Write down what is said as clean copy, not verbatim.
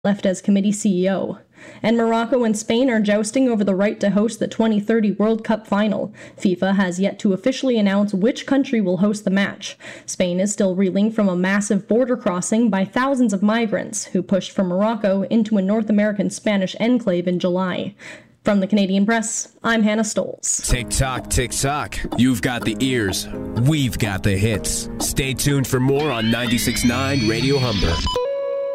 left as committee CEO. And Morocco and Spain are jousting over the right to host the 2030 World Cup final. FIFA has yet to officially announce which country will host the match. Spain is still reeling from a massive border crossing by thousands of migrants who pushed from Morocco into a North American Spanish enclave in July. From the Canadian Press, I'm Hannah Stoles. Tick tock, tick tock. You've got the ears. We've got the hits. Stay tuned for more on 96.9 Radio Humber.